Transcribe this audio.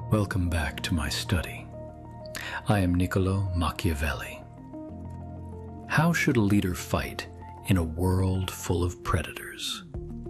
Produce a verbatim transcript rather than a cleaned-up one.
Welcome back to my study. I am Niccolo Machiavelli. How should a leader fight in a world full of predators?